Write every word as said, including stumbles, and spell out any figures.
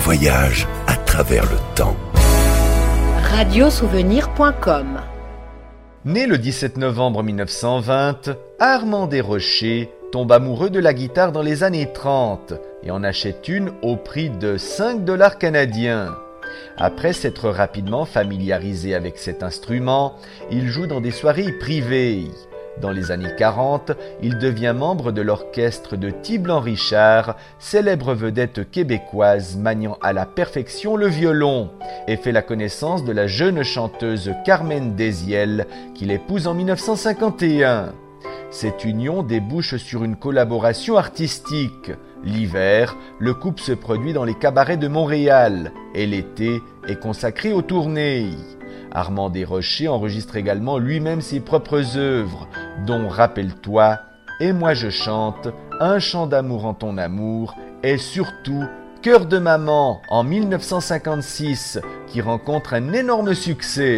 voyage à travers le temps. radiosouvenir point com. Né le dix-sept novembre mille neuf cent vingt, Armand Desrochers tombe amoureux de la guitare dans les années trente et en achète une au prix de cinq dollars canadiens. Après s'être rapidement familiarisé avec cet instrument, il joue dans des soirées privées. Dans les années quarante, il devient membre de l'orchestre de Tiblan Richard, célèbre vedette québécoise maniant à la perfection le violon, et fait la connaissance de la jeune chanteuse Carmen Desiel, qu'il épouse en mille neuf cent cinquante et un. Cette union débouche sur une collaboration artistique. L'hiver, le couple se produit dans les cabarets de Montréal et l'été est consacré aux tournées. Armand Desrochers enregistre également lui-même ses propres œuvres, dont Rappelle-toi, Et moi je chante, Un chant d'amour en ton amour et surtout Cœur de maman en mille neuf cent cinquante-six qui rencontre un énorme succès.